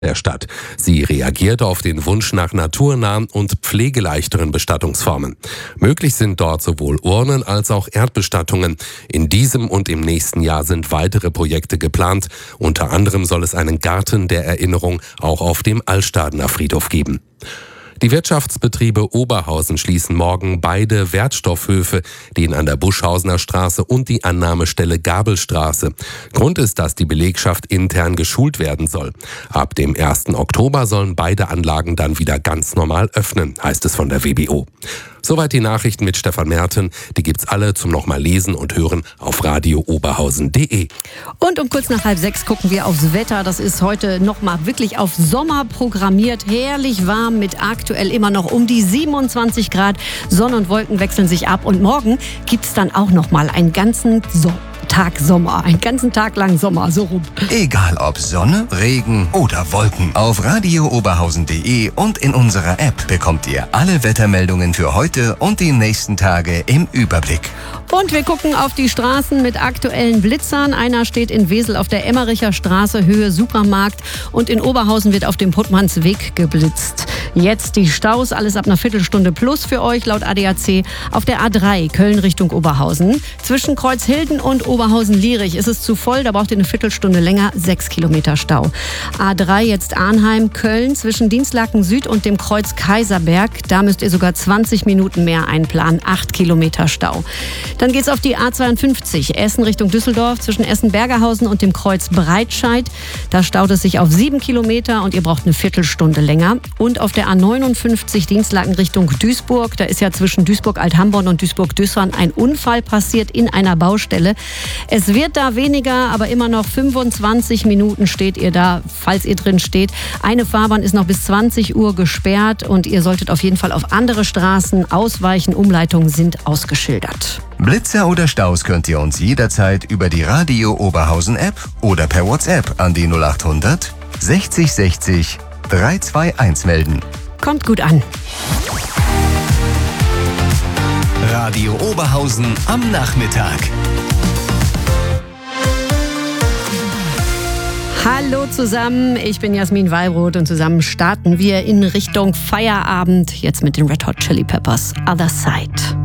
der Stadt. Sie reagiert auf den Wunsch nach naturnahen und pflegeleichteren Bestattungsformen. Möglich sind dort sowohl Urnen als auch Erdbestattungen. In diesem und im nächsten Jahr sind weitere Projekte geplant. Unter anderem soll es einen Garten der Erinnerung auch auf dem Altstadener Friedhof geben. Die Wirtschaftsbetriebe Oberhausen schließen morgen beide Wertstoffhöfe, den an der Buschhausener Straße und die Annahmestelle Gabelstraße. Grund ist, dass die Belegschaft intern geschult werden soll. Ab dem 1. Oktober sollen beide Anlagen dann wieder ganz normal öffnen, heißt es von der WBO. Soweit die Nachrichten mit Stefan Merten. Die gibt's alle zum nochmal lesen und hören auf radiooberhausen.de. Und um kurz nach 5:30 gucken wir aufs Wetter. Das ist heute nochmal wirklich auf Sommer programmiert. Herrlich warm mit aktuell immer noch um die 27 Grad. Sonne und Wolken wechseln sich ab. Und morgen gibt's dann auch nochmal einen ganzen Tag Sommer. Einen ganzen Tag lang Sommer, so rum. Egal ob Sonne, Regen oder Wolken. Auf radiooberhausen.de und in unserer App bekommt ihr alle Wettermeldungen für heute und die nächsten Tage im Überblick. Und wir gucken auf die Straßen mit aktuellen Blitzern. Einer steht in Wesel auf der Emmericher Straße, Höhe Supermarkt. Und in Oberhausen wird auf dem Puttmannsweg geblitzt. Jetzt die Staus, alles ab einer Viertelstunde plus für euch laut ADAC. Auf der A3 Köln Richtung Oberhausen. Zwischen Kreuzhilden und Oberhausen-Lierich ist es zu voll, da braucht ihr eine Viertelstunde länger, 6 Kilometer Stau. A3 jetzt Arnheim, Köln, zwischen Dinslaken Süd und dem Kreuz Kaiserberg. Da müsst ihr sogar 20 Minuten mehr einplanen, 8 Kilometer Stau. Dann geht's auf die A52, Essen Richtung Düsseldorf, zwischen Essen-Bergerhausen und dem Kreuz Breitscheid. Da staut es sich auf 7 Kilometer und ihr braucht eine Viertelstunde länger. Und auf der A59 Dinslaken Richtung Duisburg, da ist ja zwischen Duisburg-Althamborn und Duisburg-Düssern ein Unfall passiert in einer Baustelle. Es wird da weniger, aber immer noch 25 Minuten steht ihr da, falls ihr drin steht. Eine Fahrbahn ist noch bis 20 Uhr gesperrt und ihr solltet auf jeden Fall auf andere Straßen ausweichen. Umleitungen sind ausgeschildert. Blitzer oder Staus könnt ihr uns jederzeit über die Radio Oberhausen App oder per WhatsApp an die 0800 60 60 321 melden. Kommt gut an. Radio Oberhausen am Nachmittag. Hallo zusammen, ich bin Jasmin Wallroth und zusammen starten wir in Richtung Feierabend. Jetzt mit den Red Hot Chili Peppers, Other Side.